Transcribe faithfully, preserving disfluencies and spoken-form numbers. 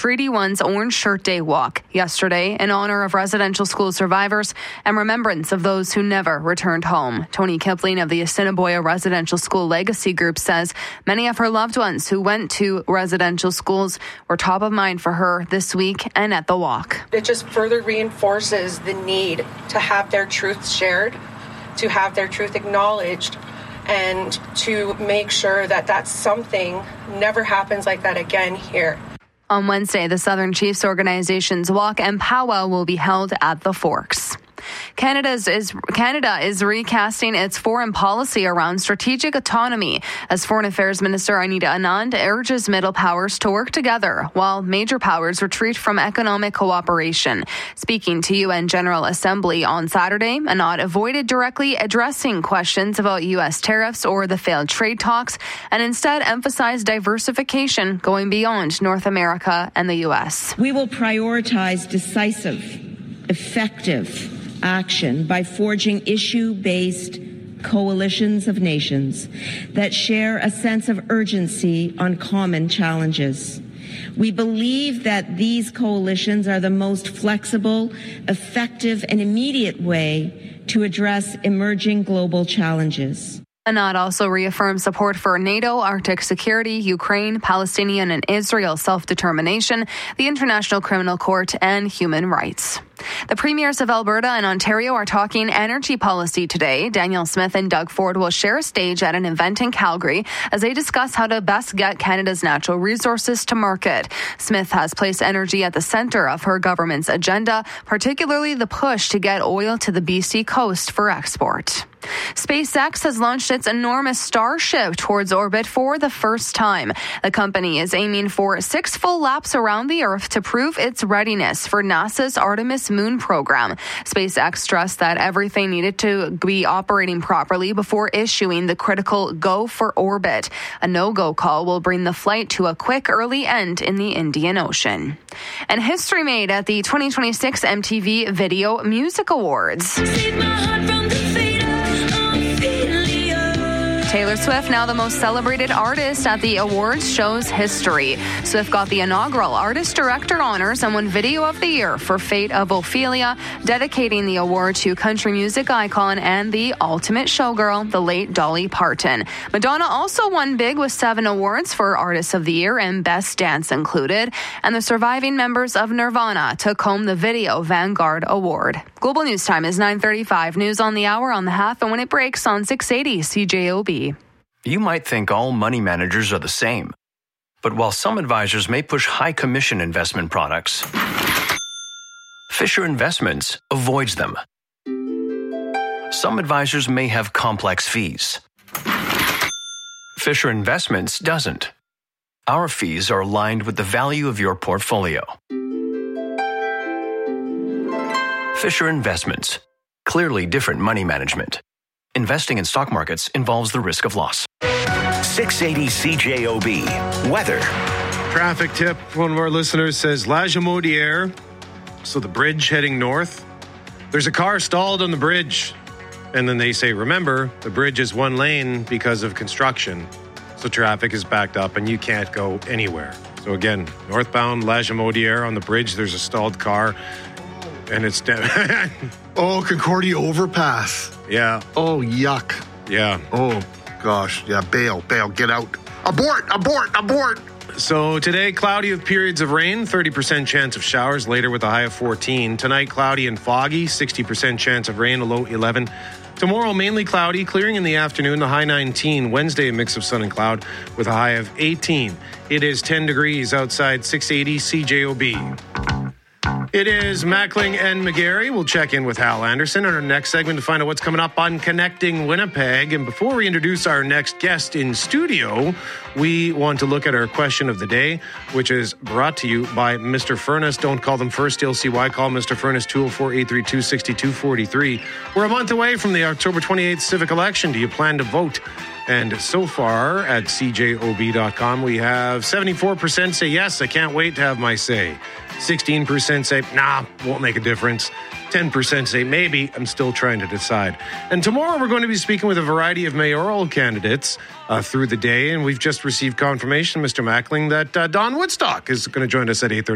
Treaty One's Orange Shirt Day walk yesterday in honor of residential school survivors and remembrance of those who never returned home. Tony Kipling of the Assiniboia Residential School Legacy Group says many of her loved ones who went to residential schools were top of mind for her this week and at the walk. It just further reinforces the need to have their truth shared, to have their truth acknowledged, and to make sure that that's something never happens like that again here. On Wednesday, the Southern Chiefs Organization's walk and powwow will be held at the Forks. Canada's is, Canada is recasting its foreign policy around strategic autonomy as Foreign Affairs Minister Anita Anand urges middle powers to work together while major powers retreat from economic cooperation. Speaking to U N General Assembly on Saturday, Anand avoided directly addressing questions about U S tariffs or the failed trade talks and instead emphasized diversification going beyond North America and the U S. We will prioritize decisive, effective action by forging issue-based coalitions of nations that share a sense of urgency on common challenges. We believe that these coalitions are the most flexible, effective, and immediate way to address emerging global challenges. Anand also reaffirmed support for NATO, Arctic security, Ukraine, Palestinian and Israel self-determination, the International Criminal Court, and human rights. The premiers of Alberta and Ontario are talking energy policy today. Danielle Smith and Doug Ford will share a stage at an event in Calgary as they discuss how to best get Canada's natural resources to market. Smith has placed energy at the center of her government's agenda, particularly the push to get oil to the B C coast for export. SpaceX has launched its enormous Starship towards orbit for the first time. The company is aiming for six full laps around the Earth to prove its readiness for NASA's Artemis moon program. SpaceX stressed that everything needed to be operating properly before issuing the critical go for orbit. A no-go call will bring the flight to a quick early end in the Indian Ocean. And history made at the twenty twenty-six M T V Video Music Awards. Taylor Swift, now the most celebrated artist at the awards, shows history. Swift got the inaugural Artist Director honors and won Video of the Year for Fate of Ophelia, dedicating the award to country music icon and the ultimate showgirl, the late Dolly Parton. Madonna also won big with seven awards for Artist of the Year and Best Dance included, and the surviving members of Nirvana took home the Video Vanguard Award. Global News Time is nine thirty-five. News on the hour on the half and when it breaks on six eighty C J O B. You might think all money managers are the same. But while some advisors may push high commission investment products, Fisher Investments avoids them. Some advisors may have complex fees. Fisher Investments doesn't. Our fees are aligned with the value of your portfolio. Fisher Investments. Clearly different money management. Investing in stock markets involves the risk of loss. six eighty C J O B. Weather. Traffic tip. One of our listeners says, La Jamaudière, so the bridge heading north. There's a car stalled on the bridge. And then they say, remember, the bridge is one lane because of construction. So traffic is backed up and you can't go anywhere. So again, northbound La Jamaudière on the bridge, there's a stalled car. And it's dead. Oh, Concordia overpass. Yeah. Oh, yuck. Yeah. Oh, gosh. Yeah, bail, bail, get out. Abort, abort, abort. So today, cloudy with periods of rain, thirty percent chance of showers, later with a high of fourteen. Tonight, cloudy and foggy, sixty percent chance of rain, a low eleven. Tomorrow, mainly cloudy, clearing in the afternoon, the high nineteen. Wednesday, a mix of sun and cloud with a high of eighteen. It is ten degrees outside six eighty C J O B. It is Mackling and McGarry. We'll check in with Hal Anderson in our next segment to find out what's coming up on Connecting Winnipeg. And before we introduce our next guest in studio, we want to look at our question of the day, which is brought to you by Mister Furnace. Don't call them first. You'll see why. Call Mister Furnace, two oh four, eight three two, six two four three. We're a month away from the October twenty-eighth civic election. Do you plan to vote? And so far at C J O B dot com, we have seventy-four percent say yes, I can't wait to have my say. sixteen percent say, nah, won't make a difference. ten percent say, maybe, I'm still trying to decide. And tomorrow we're going to be speaking with a variety of mayoral candidates uh, through the day. And we've just received confirmation, Mister Mackling, that uh, Don Woodstock is going to join us at eight thirty.